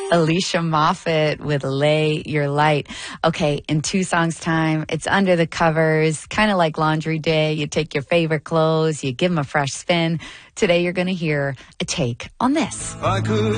Alicia Moffett with Lay Your Light. Okay, in 2 songs' time, it's under the covers, kind of like laundry day. You take your favorite clothes, you give them a fresh spin. Today you're going to hear a take on this. I could